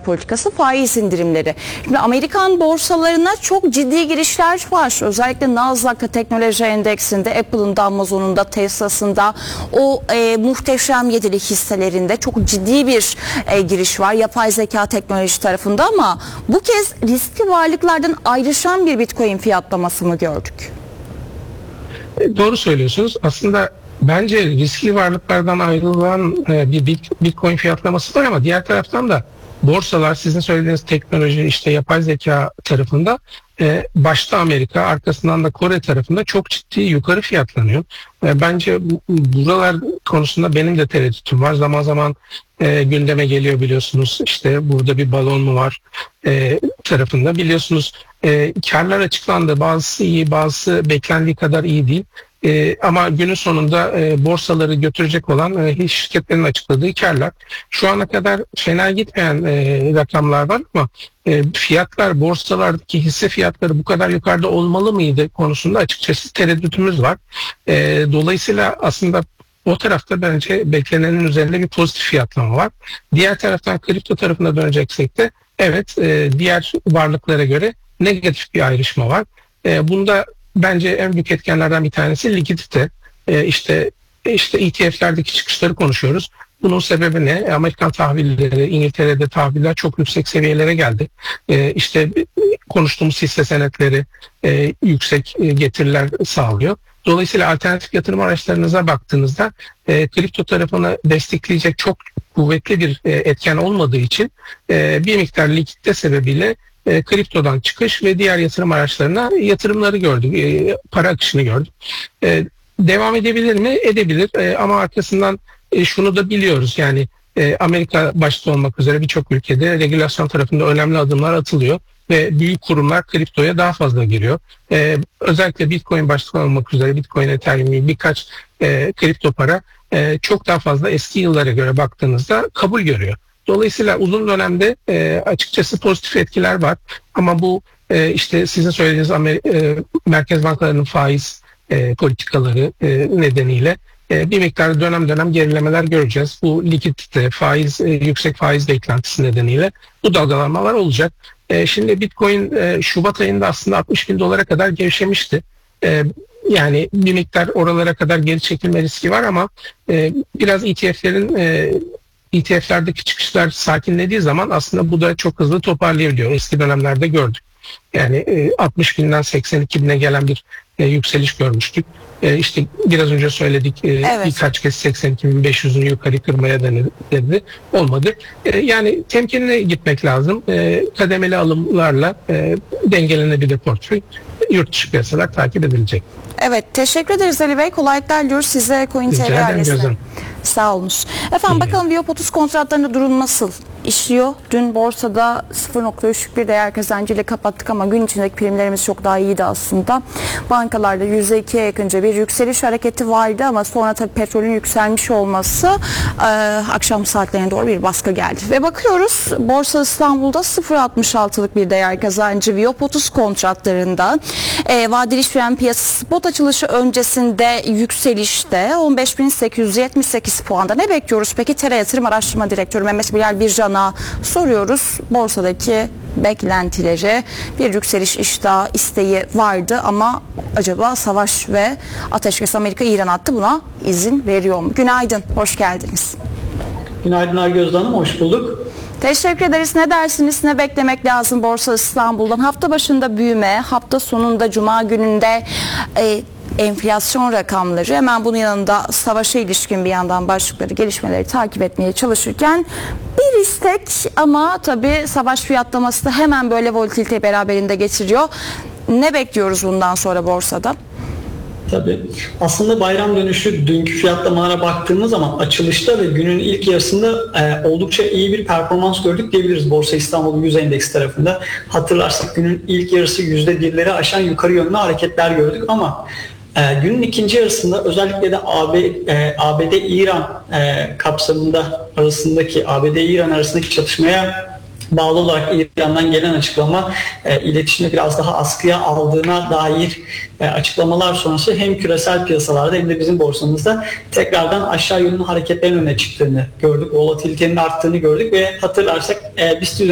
politikası faiz indirimleri. Şimdi Amerikan borsalarına çok ciddi girişler var. Özellikle Nasdaq'ta teknoloji endeksinde, Apple'ın da, Amazon'un da, Tesla'sında, o muhteşem yedili hisselerinde çok ciddi bir giriş var. Yapay zeka teknoloji tarafında ama bu kez riskli varlıklardan ayrışan bir Bitcoin fiyatlaması mı gördük? Doğru söylüyorsunuz. Aslında bence riskli varlıklardan ayrılan bir Bitcoin fiyatlaması var ama diğer taraftan da borsalar sizin söylediğiniz teknoloji işte yapay zeka tarafında başta Amerika arkasından da Kore tarafında çok ciddi yukarı fiyatlanıyor. Bence buralar konusunda benim de tereddütüm var. Zaman zaman gündeme geliyor biliyorsunuz işte burada bir balon mu var tarafında biliyorsunuz karlar açıklandı. Bazısı iyi bazısı beklendiği kadar iyi değil. Ama günün sonunda borsaları götürecek olan şirketlerin açıkladığı karlar. Şu ana kadar fena gitmeyen rakamlar var ama fiyatlar, borsalardaki hisse fiyatları bu kadar yukarıda olmalı mıydı konusunda açıkçası tereddütümüz var. Dolayısıyla aslında o tarafta bence beklenenin üzerinde bir pozitif fiyatlama var. Diğer taraftan kripto tarafına döneceksek de evet diğer varlıklara göre negatif bir ayrışma var. Bunda bence en büyük etkenlerden bir tanesi likidite. İşte ETF'lerdeki çıkışları konuşuyoruz. Bunun sebebi ne? Amerikan tahvilleri, İngiltere'de tahviller çok yüksek seviyelere geldi. İşte konuştuğumuz hisse senetleri yüksek getiriler sağlıyor. Dolayısıyla alternatif yatırım araçlarınıza baktığınızda kripto tarafını destekleyecek çok kuvvetli bir etken olmadığı için bir miktar likidite sebebiyle kriptodan çıkış ve diğer yatırım araçlarına yatırımları gördük, para akışını gördük. Devam edebilir mi? Edebilir ama arkasından şunu da biliyoruz yani Amerika başta olmak üzere birçok ülkede regülasyon tarafında önemli adımlar atılıyor ve büyük kurumlar kriptoya daha fazla giriyor. Özellikle Bitcoin başta olmak üzere Bitcoin, Ethereum birkaç kripto para çok daha fazla eski yıllara göre baktığınızda kabul görüyor. Dolayısıyla uzun dönemde açıkçası pozitif etkiler var ama bu işte sizin söylediğiniz merkez bankalarının faiz politikaları nedeniyle bir miktar dönem dönem gerilemeler göreceğiz. Bu likidite, faiz, yüksek faiz beklentisi nedeniyle bu dalgalanmalar olacak. Şimdi Bitcoin Şubat ayında aslında 60 bin dolara kadar gevşemişti. Yani bir miktar oralara kadar geri çekilme riski var ama biraz ETF'lerdeki çıkışlar sakinlediği zaman aslında bu da çok hızlı toparlayabiliyor. Eski dönemlerde gördük. Yani 60 binden 82 bine gelen bir yükseliş görmüştük. İşte biraz önce söyledik Evet. Birkaç kez 82.500'ünü yukarı kırmaya denedi. Olmadı. Yani temkinli gitmek lazım. Kademeli alımlarla dengelenebilir portföy. Yurt dışı piyasalar takip edilecek. Evet, teşekkür ederiz Ali Bey. Kolaylıklar diliyoruz size CoinTR ailesine. Sağ olunuz. Efendim bakalım VIOP30 kontratlarında durum nasıl işliyor? Dün borsada 0.3'lük bir değer kazancıyla kapattık ama gün içindeki primlerimiz çok daha iyiydi aslında. Bankalarda %2'ye yakınca bir yükseliş hareketi vardı ama sonra tabii petrolün yükselmiş olması akşam saatlerine doğru bir baskı geldi. Ve bakıyoruz Borsa İstanbul'da 0.66'lık bir değer kazancı VIOP30 kontratlarında. Vadeli işlem piyasası spot açılışı öncesinde yükselişte 15.878 puanda. Ne bekliyoruz peki? TR Yatırım Araştırma Direktörü Mehmet Bilal Bircan'a soruyoruz. Borsadaki beklentileri, bir yükseliş iştahı, isteği vardı ama acaba savaş ve ateşkes Amerika-İran hattı buna izin veriyor mu? Günaydın, hoş geldiniz. Günaydın Argözde Hanım, hoş bulduk. Teşekkür ederiz. Ne dersiniz? Ne beklemek lazım Borsa İstanbul'dan? Hafta başında büyüme, hafta sonunda Cuma gününde enflasyon rakamları, hemen bunun yanında savaşa ilişkin bir yandan başlıkları, gelişmeleri takip etmeye çalışırken bir istek ama tabii savaş fiyatlaması da hemen böyle volatilite beraberinde getiriyor. Ne bekliyoruz bundan sonra borsada? Tabii. Aslında bayram dönüşü dünkü fiyatlamalara baktığımız zaman açılışta ve günün ilk yarısında oldukça iyi bir performans gördük diyebiliriz Borsa İstanbul 100 Endeks tarafında. Hatırlarsak günün ilk yarısı %1'leri aşan yukarı yönlü hareketler gördük ama günün ikinci yarısında özellikle de ABD-İran kapsamında ABD-İran arasındaki çatışmaya bağlı olarak İran'dan gelen açıklama iletişimi biraz daha askıya aldığına dair açıklamalar sonrası hem küresel piyasalarda hem de bizim borsamızda tekrardan aşağı yönlü hareketlerin öne çıktığını gördük. Volatilitenin arttığını gördük ve hatırlarsak BIST